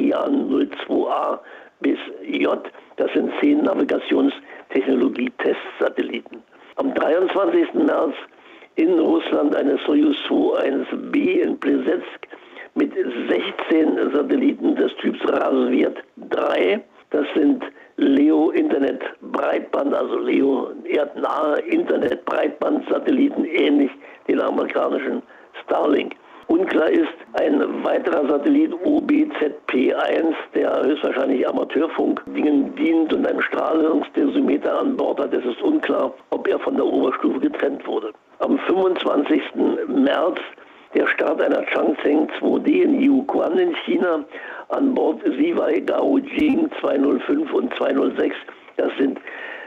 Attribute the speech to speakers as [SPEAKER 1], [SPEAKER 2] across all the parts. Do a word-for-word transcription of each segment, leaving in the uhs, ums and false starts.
[SPEAKER 1] Xi'an null zwei A bis J. Das sind zehn Navigationstechnologie-Testsatelliten. Am dreiundzwanzigsten März in Russland eine Soyuz zwei eins B in Plesetsk mit sechzehn Satelliten des Typs Rassvet drei. Das sind Leo Internet Breitband, also Leo erdnahe Internet Breitband-Satelliten, ähnlich den amerikanischen Starlink. Unklar ist ein weiterer Satellit O B Z P eins, der höchstwahrscheinlich Amateurfunkdingen dient und einen Strahlungsdosimeter an Bord hat. Es ist unklar, ob er von der Oberstufe getrennt wurde. Am fünfundzwanzigsten März der Start einer Changzheng zwei D in Yiuquan in China. An Bord Ziwei Gaojing zweihundertfünf und zweihundertsechs. Das sind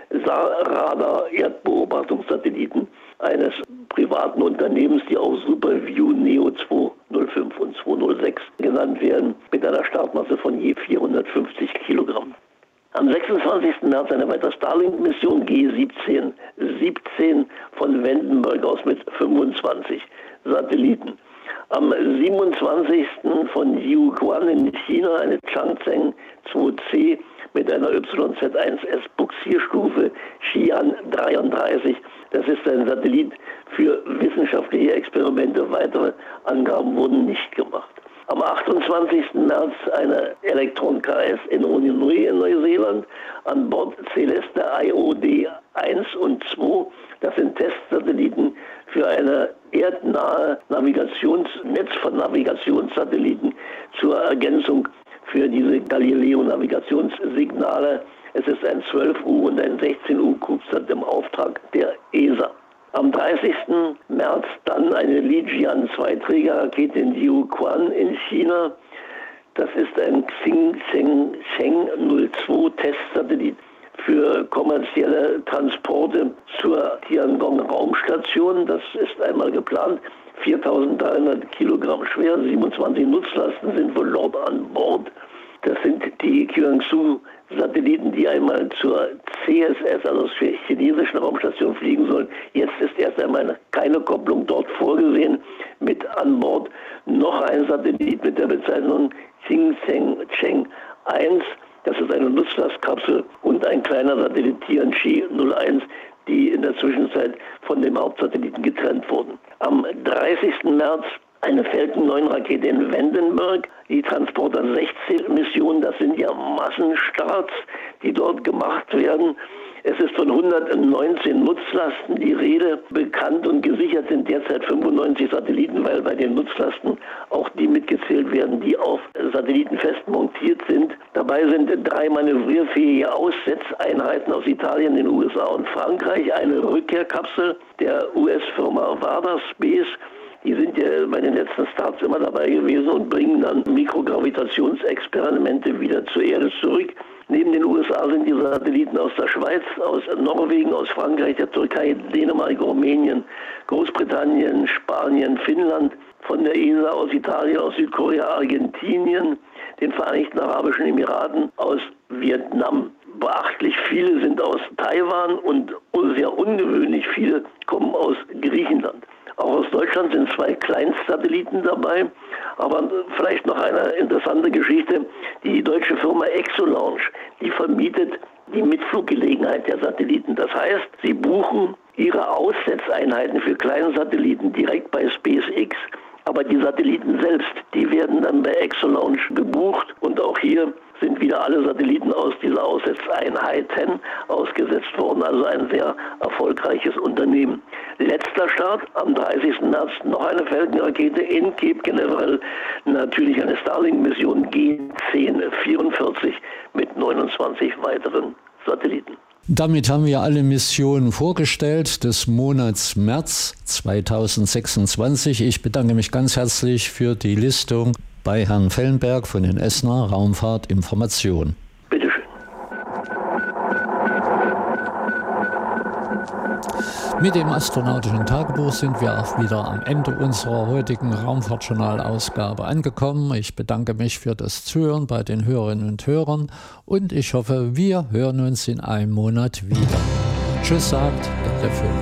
[SPEAKER 1] Radar-Erdbeobachtungssatelliten eines privaten Unternehmens, die auch SuperView Neo zweihundertfünf und zweihundertsechs genannt werden, mit einer Startmasse von je vierhundertfünfzig Kilogramm. Am sechsundzwanzigsten März eine weitere Starlink-Mission G siebzehn siebzehn von Vandenberg aus mit fünfundzwanzig Satelliten. Am siebenundzwanzigsten von Yiuquan in China eine Changzheng zwei C mit einer Y Z eins S Buxierstufe Xi'an dreiunddreißig. Das ist ein Satellit für wissenschaftliche Experimente. Weitere Angaben wurden nicht gemacht. Am achtundzwanzigsten März eine Elektron K S in Rangiora in Neuseeland. An Bord Celeste I O D eins und zwei. Das sind Testsatelliten für eine erdnahe Navigationsnetz von Navigationssatelliten zur Ergänzung für diese Galileo-Navigationssignale. Es ist ein zwölf U und ein sechzehn U CubeSat im Auftrag der E S A. Am dreißigsten März dann eine Lijian zwei Trägerrakete in Yiuquan in China. Das ist ein Xingcheng null zwei Testsatellit für kommerzielle Transporte zur Tiangong-Raumstation. Das ist einmal geplant. viertausenddreihundert Kilogramm schwer, siebenundzwanzig Nutzlasten sind wohl dort an Bord. Das sind die Kyangsu-Satelliten, die einmal zur C S S, also zur chinesischen Raumstation, fliegen sollen. Jetzt ist erst einmal keine Kopplung dort vorgesehen. Mit an Bord noch ein Satellit mit der Bezeichnung Xingcheng eins. Das ist eine Nutzlastkapsel und ein kleiner Satellit Tianqi null eins, die in der Zwischenzeit von dem Hauptsatelliten getrennt wurden. Am dreißigsten März eine Falcon neun Rakete in Vandenberg, die Transporter sechzehn Mission, das sind ja Massenstarts, die dort gemacht werden. Es ist von hundertneunzehn Nutzlasten die Rede. Bekannt und gesichert sind derzeit fünfundneunzig Satelliten, weil bei den Nutzlasten auch die mitgezählt werden, die auf Satelliten fest montiert sind. Dabei sind drei manövrierfähige Aussetzeinheiten aus Italien, den U S A und Frankreich, eine Rückkehrkapsel der U S-Firma Varda Space. Die sind ja bei den letzten Starts immer dabei gewesen und bringen dann Mikrogravitationsexperimente wieder zur Erde zurück. Neben den U S A sind die Satelliten aus der Schweiz, aus Norwegen, aus Frankreich, der Türkei, Dänemark, Rumänien, Großbritannien, Spanien, Finnland, von der E S A aus Italien, aus Südkorea, Argentinien, den Vereinigten Arabischen Emiraten, aus Vietnam. Beachtlich viele sind aus Taiwan und sehr ungewöhnlich viele kommen aus Griechenland. Auch aus Deutschland sind zwei Kleinstsatelliten dabei, aber vielleicht noch eine interessante Geschichte. Die deutsche Firma Exolaunch, die vermietet die Mitfluggelegenheit der Satelliten. Das heißt, sie buchen ihre Aussetzeinheiten für kleine Satelliten direkt bei SpaceX, aber die Satelliten selbst, die werden dann bei Exolaunch gebucht und auch hier sind wieder alle Satelliten aus dieser Aussetzeinheiten ausgesetzt worden. Also ein sehr erfolgreiches Unternehmen. Letzter Start am dreißigsten März noch eine Falcon-Rakete in Cape Canaveral. Natürlich eine Starlink-Mission G zehn vierundvierzig mit neunundzwanzig weiteren Satelliten.
[SPEAKER 2] Damit haben wir alle Missionen vorgestellt des Monats März zweitausendsechsundzwanzig. Ich bedanke mich ganz herzlich für die Listung bei Herrn Fellenberg von den Essener Raumfahrt-Information.
[SPEAKER 1] Bitte schön.
[SPEAKER 2] Mit dem astronautischen Tagebuch sind wir auch wieder am Ende unserer heutigen Raumfahrtjournal-Ausgabe angekommen. Ich bedanke mich für das Zuhören bei den Hörerinnen und Hörern und ich hoffe, wir hören uns in einem Monat wieder. Tschüss, sagt der Film.